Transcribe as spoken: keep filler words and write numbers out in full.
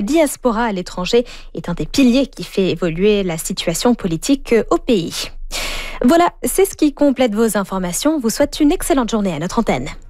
diaspora à l'étranger est un des piliers qui fait évoluer la situation politique au pays. Voilà, c'est ce qui complète vos informations. Je vous souhaite une excellente journée à notre antenne.